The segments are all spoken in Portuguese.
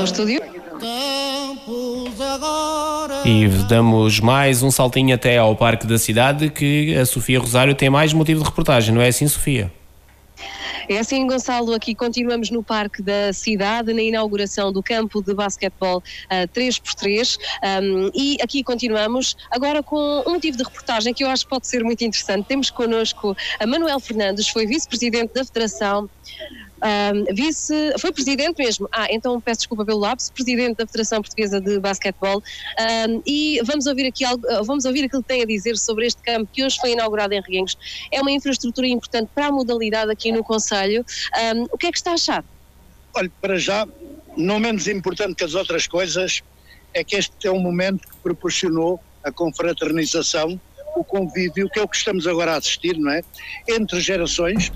estúdio. E damos mais um saltinho até ao Parque da Cidade, que a Sofia Rosário tem mais motivo de reportagem, não é assim, Sofia? É assim, Gonçalo, aqui continuamos no Parque da Cidade, na inauguração do campo de basquetebol 3x3, e aqui continuamos agora com um motivo de reportagem que eu acho que pode ser muito interessante. Temos connosco a Manuel Fernandes, foi vice-presidente da Federação, foi presidente mesmo, então peço desculpa pelo lapso, presidente da Federação Portuguesa de Basquetebol, e vamos ouvir aquilo que tem a dizer sobre este campo que hoje foi inaugurado em Reguengos. É uma infraestrutura importante para a modalidade aqui no concelho. O que é que está a achar? Olha, para já, não menos importante que as outras coisas, é que este é um momento que proporcionou a confraternização, o convívio, que é o que estamos agora a assistir, não é? Entre gerações,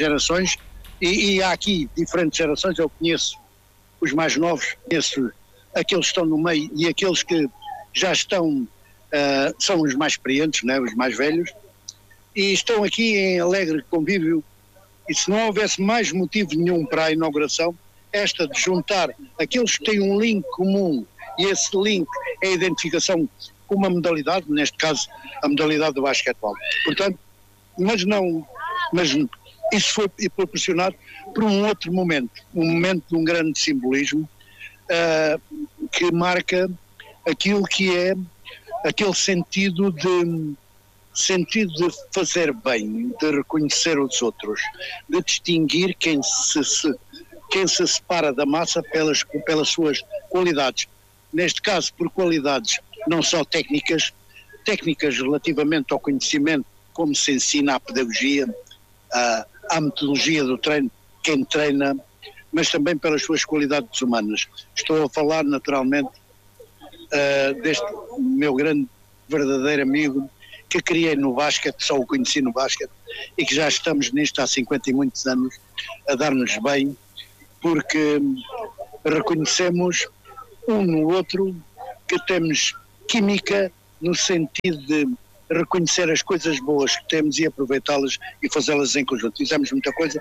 e há aqui diferentes gerações. Eu conheço os mais novos, conheço aqueles que estão no meio e aqueles que já estão, são os mais experientes, não é? Os mais velhos, e estão aqui em alegre convívio. E se não houvesse mais motivo nenhum para a inauguração, esta de juntar aqueles que têm um link comum, e esse link é a identificação com uma modalidade, neste caso a modalidade do basquetebol. Portanto, mas isso foi proporcionado por um outro momento, um momento de um grande simbolismo, que marca aquilo que é aquele sentido de fazer bem, de reconhecer os outros, de distinguir quem se separa da massa pelas suas qualidades. Neste caso, por qualidades não só técnicas relativamente ao conhecimento, como se ensina a pedagogia, à metodologia do treino, quem treina, mas também pelas suas qualidades humanas. Estou a falar naturalmente deste meu grande, verdadeiro amigo, que criei no basquete, só o conheci no basquete, e que já estamos nisto há 50 e muitos anos, a dar-nos bem, porque reconhecemos um no outro que temos química, no sentido de reconhecer as coisas boas que temos e aproveitá-las e fazê-las em conjunto. Fizemos muita coisa.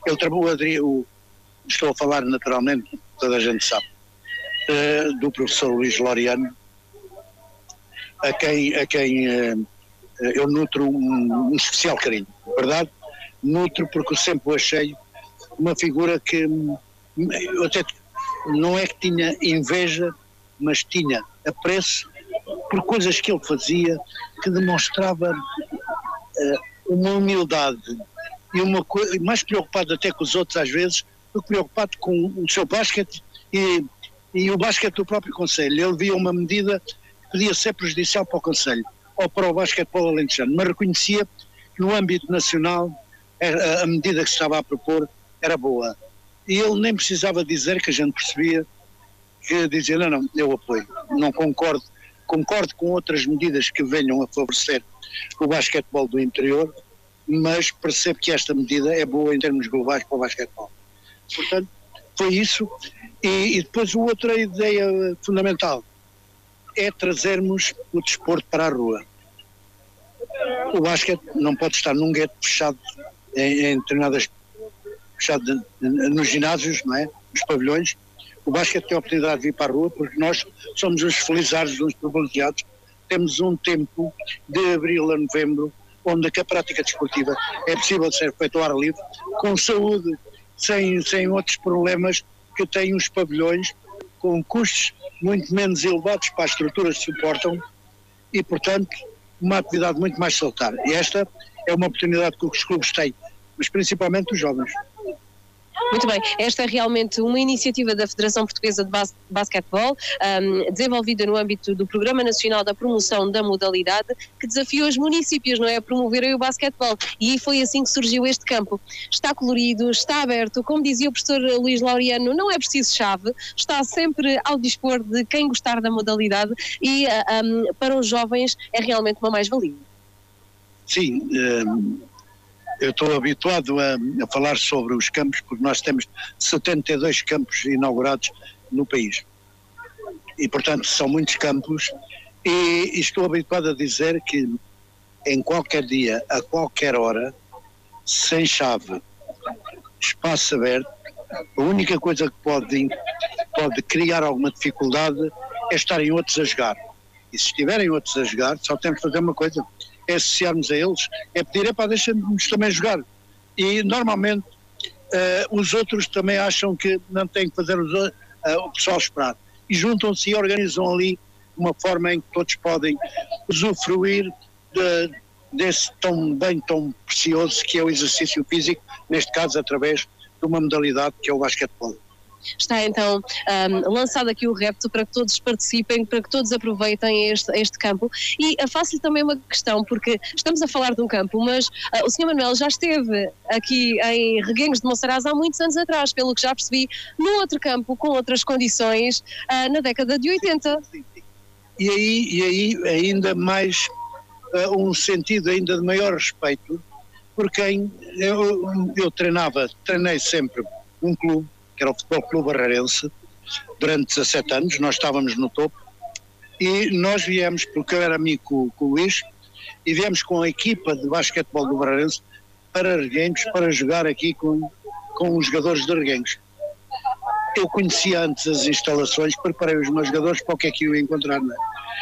Estou a falar naturalmente, toda a gente sabe, do professor Luís Laureano, a quem eu nutro um especial carinho, verdade? Nutro porque eu sempre o achei uma figura que eu até não é que tinha inveja, mas tinha apreço por coisas que ele fazia, que demonstrava uma humildade e uma coisa, mais preocupado até com os outros às vezes, do que preocupado com o seu basquete e o basquete do próprio concelho. Ele via uma medida que podia ser prejudicial para o concelho ou para o basquetebol alentejano, mas reconhecia que no âmbito nacional a medida que se estava a propor era boa. E ele nem precisava dizer, que a gente percebia, que dizia, não, eu apoio, não concordo com outras medidas que venham a favorecer o basquetebol do interior, mas percebo que esta medida é boa em termos globais para o basquetebol. Portanto, foi isso. E depois outra ideia fundamental é trazermos o desporto para a rua. O basquete não pode estar num gueto fechado em determinadas, fechado nos ginásios, não é? Nos pavilhões. O basquete tem a oportunidade de vir para a rua, porque nós somos os felizardos, uns privilegiados. Temos um tempo de abril a novembro, onde a prática desportiva é possível ser feita ao ar livre, com saúde, sem outros problemas que têm os pavilhões, com custos muito menos elevados para as estruturas que suportam e, portanto, uma atividade muito mais salutar. E esta é uma oportunidade que os clubes têm, mas principalmente os jovens. Muito bem, esta é realmente uma iniciativa da Federação Portuguesa de Basquetebol, desenvolvida no âmbito do Programa Nacional da Promoção da Modalidade, que desafiou os municípios, não é, a promoverem o basquetebol, e foi assim que surgiu este campo. Está colorido, está aberto, como dizia o professor Luís Laureano, não é preciso chave, está sempre ao dispor de quem gostar da modalidade e para os jovens é realmente uma mais-valia. Sim, eu estou habituado a falar sobre os campos, porque nós temos 72 campos inaugurados no país. E, portanto, são muitos campos. E estou habituado a dizer que em qualquer dia, a qualquer hora, sem chave, espaço aberto, a única coisa que pode pode criar alguma dificuldade é estarem outros a jogar. E se estiverem outros a jogar, só temos que fazer uma coisa, é associarmos a eles, é pedir, deixa-nos também jogar. E normalmente os outros também acham que não têm que fazer o pessoal esperar. E juntam-se e organizam ali uma forma em que todos podem usufruir desse tão precioso que é o exercício físico, neste caso através de uma modalidade que é o basquetebol. Está então lançado aqui o repto para que todos participem, para que todos aproveitem este campo. E faço-lhe também uma questão, porque estamos a falar de um campo, mas o Sr. Manuel já esteve aqui em Reguengos de Monsaraz há muitos anos atrás, pelo que já percebi, num outro campo, com outras condições, na década de 80. E aí ainda mais um sentido ainda de maior respeito por quem eu treinei sempre um clube, que era o Futebol Clube Barreirense, durante 17 anos, nós estávamos no topo, e nós viemos, porque eu era amigo com o Luís, e viemos com a equipa de basquetebol do Barreirense para Reguengos, para jogar aqui com os jogadores de Reguengos. Eu conhecia antes as instalações, preparei os meus jogadores para o que é que eu ia encontrar, não é?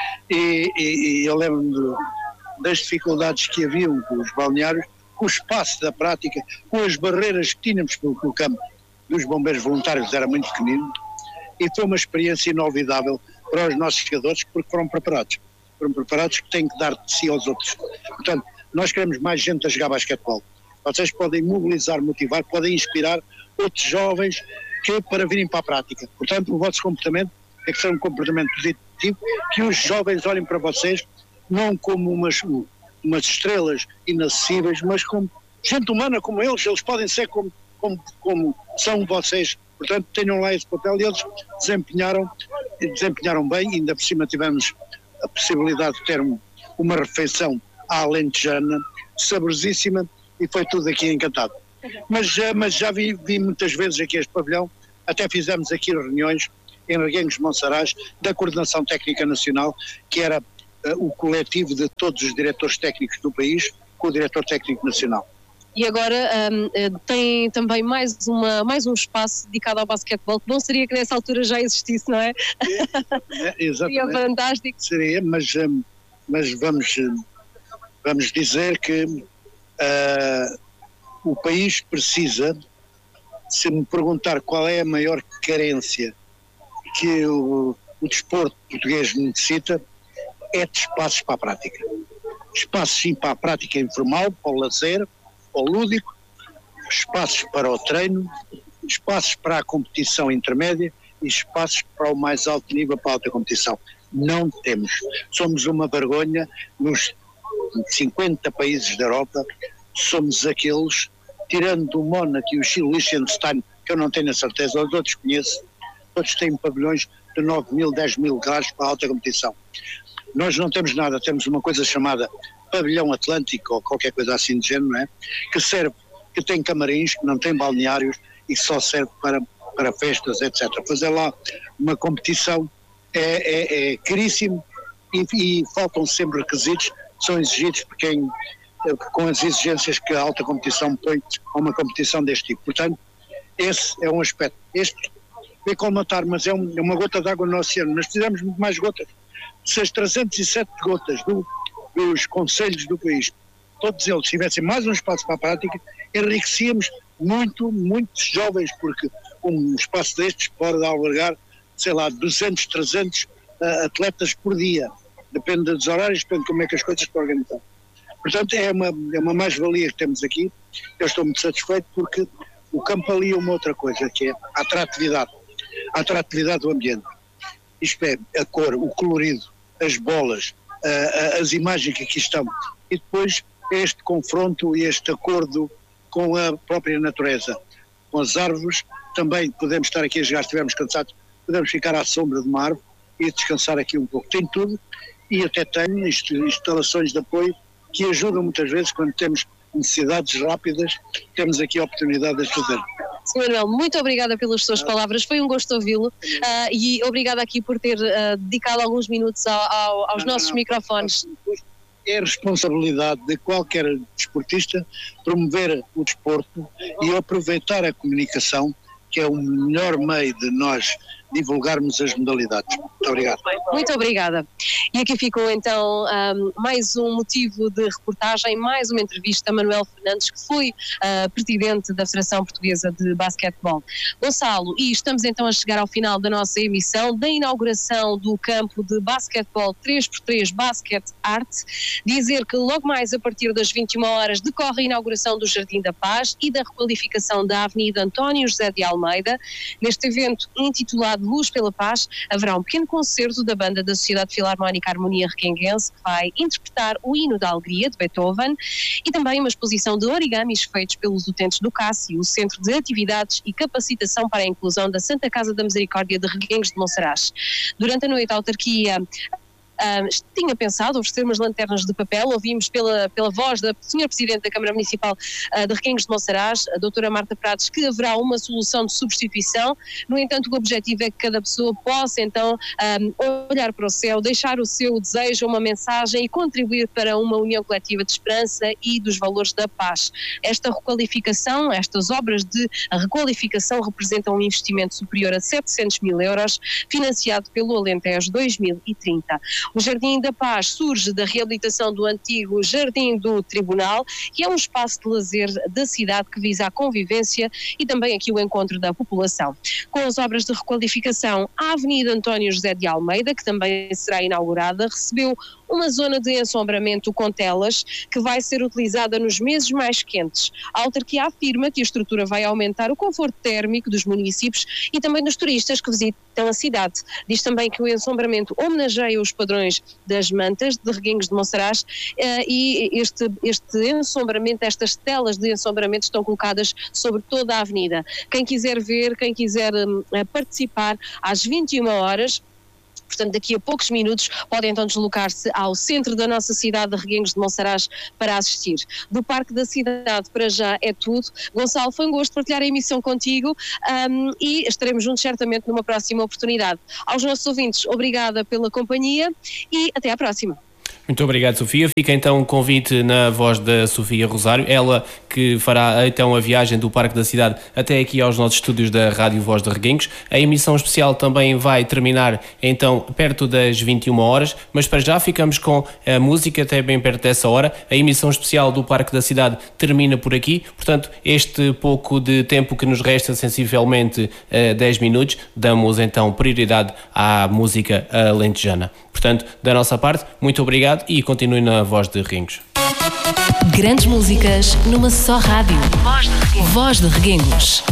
E eu lembro-me das dificuldades que haviam com os balneários, com o espaço da prática, com as barreiras que tínhamos pelo campo dos bombeiros voluntários, era muito pequenino, e foi uma experiência inolvidável para os nossos jogadores, porque foram preparados que têm que dar de si aos outros. Portanto, nós queremos mais gente a jogar basquetebol. Vocês podem mobilizar, motivar, podem inspirar outros jovens para virem para a prática. Portanto, o vosso comportamento é que seja um comportamento positivo, que os jovens olhem para vocês não como umas estrelas inacessíveis, mas como gente humana como eles podem ser como são vocês. Portanto, tenham lá esse papel, e eles desempenharam bem. Ainda por cima tivemos a possibilidade de ter uma refeição à alentejana, saborosíssima, e foi tudo aqui encantado. Mas já vi muitas vezes aqui este pavilhão, até fizemos aqui reuniões em Reguengos de Monsaraz, da Coordenação Técnica Nacional, que era o coletivo de todos os diretores técnicos do país, com o diretor técnico nacional. E agora tem também mais um espaço dedicado ao basquetebol, que bom seria que nessa altura já existisse, não é? Exatamente. Seria fantástico. Seria, mas vamos dizer que o país precisa, se me perguntar qual é a maior carência que o desporto português necessita, é de espaços para a prática. Espaços sim para a prática informal, para o lazer, para o lúdico, espaços para o treino, espaços para a competição intermédia e espaços para o mais alto nível, para a alta competição. Não temos. Somos uma vergonha. Nos 50 países da Europa, somos aqueles, tirando o Mónaco e o Liechtenstein, que eu não tenho a certeza, os outros conheço, todos têm pavilhões de 9 mil, 10 mil lugares para a alta competição. Nós não temos nada, temos uma coisa chamada pavilhão atlântico ou qualquer coisa assim de género, não é? Que tem camarins, que não tem balneários e que só serve para festas, etc. Fazer lá uma competição é caríssimo, e faltam sempre requisitos, são exigidos por quem, com as exigências que a alta competição põe a uma competição deste tipo. Portanto, esse é um aspecto. Este é colmatar, mas é uma gota de água no oceano. Nós precisamos de mais gotas. Se as 307 gotas dos concelhos do país, todos eles tivessem mais um espaço para a prática, enriquecíamos muitos jovens, porque um espaço destes pode albergar, sei lá, 200, 300 atletas por dia. Depende dos horários, depende de como é que as coisas estão organizadas. Portanto, é uma mais-valia que temos aqui. Eu estou muito satisfeito, porque o campo ali é uma outra coisa, que é a atratividade do ambiente. Isto é, a cor, o colorido, as bolas, as imagens que aqui estão, e depois este confronto e este acordo com a própria natureza, com as árvores. Também podemos estar aqui a jogar, se estivermos cansados, podemos ficar à sombra de uma árvore e descansar aqui um pouco. Tem tudo, e até tem instalações de apoio que ajudam muitas vezes quando temos necessidades rápidas, temos aqui a oportunidade de as fazer. Sr. Manuel, muito obrigada pelas suas palavras, foi um gosto ouvi-lo, e obrigada aqui por ter dedicado alguns minutos aos nossos microfones. É responsabilidade de qualquer desportista promover o desporto e aproveitar a comunicação que é o melhor meio de nós divulgarmos as modalidades. Muito obrigado. Muito obrigada. E aqui ficou então mais um motivo de reportagem, mais uma entrevista a Manuel Fernandes, que foi presidente da Federação Portuguesa de Basquetebol. Gonçalo, e estamos então a chegar ao final da nossa emissão, da inauguração do campo de basquetebol 3x3 Basket Art. Dizer que logo mais a partir das 21 horas decorre a inauguração do Jardim da Paz e da requalificação da Avenida António José de Almeida. Neste evento intitulado Luz pela Paz, haverá um pequeno concerto da banda da Sociedade Filarmónica Harmonia Requenguense, que vai interpretar o Hino da Alegria, de Beethoven, e também uma exposição de origamis feitos pelos utentes do Cássio, o Centro de Atividades e Capacitação para a Inclusão da Santa Casa da Misericórdia de Reguengos de Monsaraz. Durante a noite, a autarquia tinha pensado oferecer umas lanternas de papel. Ouvimos pela voz da Sra. Presidente da Câmara Municipal de Requengos de Monsaraz, a doutora Marta Prados, que haverá uma solução de substituição. No entanto, o objetivo é que cada pessoa possa então olhar para o céu, deixar o seu desejo, uma mensagem e contribuir para uma união coletiva de esperança e dos valores da paz. Esta requalificação, estas obras de requalificação representam um investimento superior a 700 mil euros, financiado pelo Alentejo 2030. O Jardim da Paz surge da reabilitação do antigo Jardim do Tribunal, que é um espaço de lazer da cidade que visa a convivência e também aqui o encontro da população. Com as obras de requalificação, a Avenida António José de Almeida, que também será inaugurada, recebeu uma zona de ensombramento com telas que vai ser utilizada nos meses mais quentes. A autarquia afirma que a estrutura vai aumentar o conforto térmico dos municípios e também dos turistas que visitam a cidade. Diz também que o ensombramento homenageia os padrões das mantas de Reguengos de Monsaraz e este ensombramento, estas telas de ensombramento estão colocadas sobre toda a avenida. Quem quiser ver, quem quiser participar, às 21 horas, portanto daqui a poucos minutos, podem então deslocar-se ao centro da nossa cidade de Reguengos de Monsaraz para assistir. Do Parque da Cidade para já é tudo. Gonçalo, foi um gosto partilhar a emissão contigo e estaremos juntos certamente numa próxima oportunidade. Aos nossos ouvintes, obrigada pela companhia e até à próxima. Muito obrigado, Sofia. Fica então um convite na voz da Sofia Rosário, ela que fará então a viagem do Parque da Cidade até aqui aos nossos estúdios da Rádio Voz de Reguengos. A emissão especial também vai terminar então perto das 21 horas, mas para já ficamos com a música até bem perto dessa hora. A emissão especial do Parque da Cidade termina por aqui, portanto este pouco de tempo que nos resta, sensivelmente 10 minutos, damos então prioridade à música alentejana. Portanto, da nossa parte, muito obrigado e continue na Voz de Reguengos. Grandes músicas numa só rádio. Voz de Reguengos.